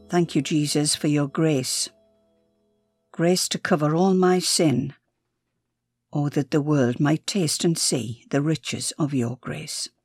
Thank you, Jesus, for your grace. Grace to cover all my sin, oh, that the world might taste and see the riches of your grace.